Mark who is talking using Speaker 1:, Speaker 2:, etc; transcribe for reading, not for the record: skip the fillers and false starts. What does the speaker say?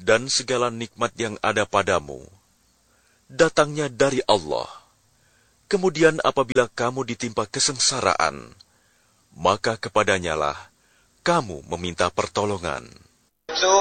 Speaker 1: dan segala nikmat yang ada padamu datangnya dari Allah. Kemudian apabila kamu ditimpa kesengsaraan, maka kepadanyalah kamu meminta pertolongan.